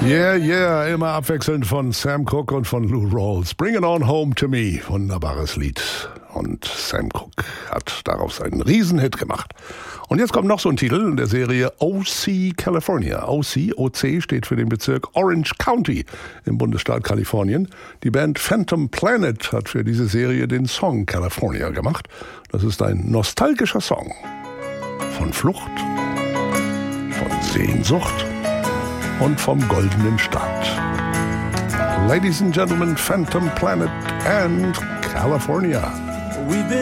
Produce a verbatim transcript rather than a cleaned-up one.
Yeah, yeah, immer abwechselnd von Sam Cooke und von Lou Rawls. Bring It On Home to Me, wunderbares Lied. Und Sam Cooke hat daraus einen Riesenhit gemacht. Und jetzt kommt noch so ein Titel in der Serie O C California. O C, O C steht für den Bezirk Orange County im Bundesstaat Kalifornien. Die Band Phantom Planet hat für diese Serie den Song California gemacht. Das ist ein nostalgischer Song. Von Flucht, von Sehnsucht und vom goldenen Staat. Ladies and Gentlemen, Phantom Planet and California. We've been